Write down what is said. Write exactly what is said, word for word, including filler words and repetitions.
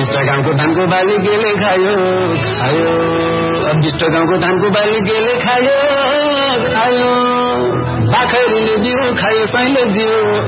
बिस गाउँको धानको बाली गेले खायो खायो बिस गाउँको धानको बाली गेले खायो खायो बाखरीले दियो खायो साइले दियो